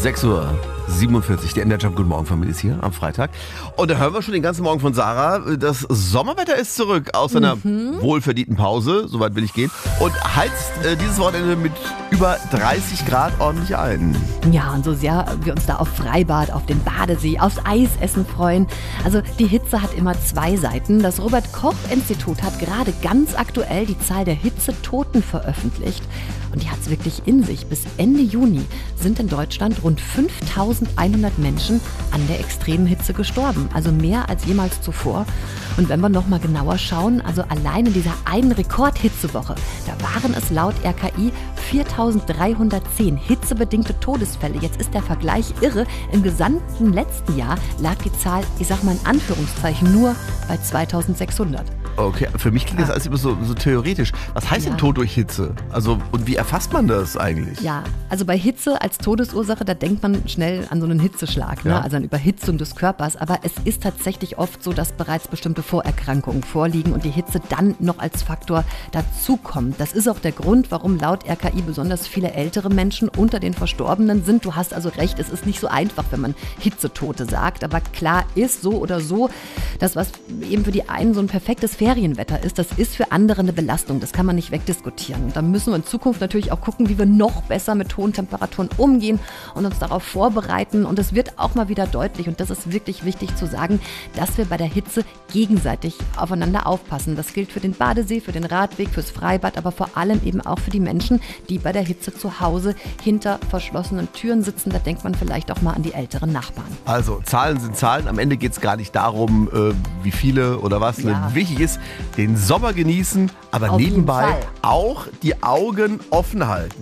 6:47 Uhr, der Enderjump Guten Morgen Familie ist hier am Freitag. Und da hören wir schon den ganzen Morgen von Sarah. Das Sommerwetter ist zurück aus einer wohlverdienten Pause, soweit will ich gehen, und heizt dieses Wochenende mit über 30 Grad ordentlich ein. Ja, und so sehr wir uns da auf Freibad, auf den Badesee, aufs Eisessen freuen. Also die Hitze hat immer zwei Seiten. Das Robert-Koch-Institut hat gerade ganz aktuell die Zahl der Hitzetoten veröffentlicht. Und die hat es wirklich in sich. Bis Ende Juni sind in Deutschland rund 5.100 Menschen an der extremen Hitze gestorben. Also mehr als jemals zuvor. Und wenn wir noch mal genauer schauen, also allein in dieser einen Rekordhitzewoche, da waren es laut RKI 4.310 hitzebedingte Todesfälle. Jetzt ist der Vergleich irre. Im gesamten letzten Jahr lag die Zahl, ich sag mal in Anführungszeichen, nur bei 2.600. Okay, für mich klingt das alles immer so theoretisch. Was heißt denn Tod durch Hitze? Also, und wie erfasst man das eigentlich? Ja, also bei Hitze als Todesursache, da denkt man schnell an so einen Hitzeschlag, ne? Also an Überhitzung des Körpers. Aber es ist tatsächlich oft so, dass bereits bestimmte Vorerkrankungen vorliegen und die Hitze dann noch als Faktor dazukommt. Das ist auch der Grund, warum laut RKI besonders viele ältere Menschen unter den Verstorbenen sind. Du hast also recht, es ist nicht so einfach, wenn man Hitzetote sagt. Aber klar ist so oder so, das, was eben für die einen so ein perfektes Ferienwetter ist, das ist für andere eine Belastung. Das kann man nicht wegdiskutieren. Und da müssen wir in Zukunft natürlich auch gucken, wie wir noch besser mit hohen Temperaturen umgehen und uns darauf vorbereiten. Und es wird auch mal wieder deutlich, und das ist wirklich wichtig zu sagen, dass wir bei der Hitze gegenseitig aufeinander aufpassen. Das gilt für den Badesee, für den Radweg, fürs Freibad, aber vor allem eben auch für die Menschen, die bei der Hitze zu Hause hinter verschlossenen Türen sitzen. Da denkt man vielleicht auch mal an die älteren Nachbarn. Also, Zahlen sind Zahlen. Am Ende geht es gar nicht darum, wie viele oder was. Ja. Wichtig ist, den Sommer genießen, aber Auf jeden nebenbei Fall auch die Augen offen halten.